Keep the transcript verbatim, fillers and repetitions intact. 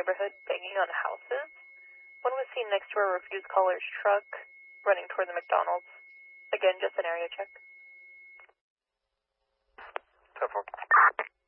neighborhood banging on houses. One was seen next to a refused caller's truck running toward the McDonald's. Again, just an area check. ten four.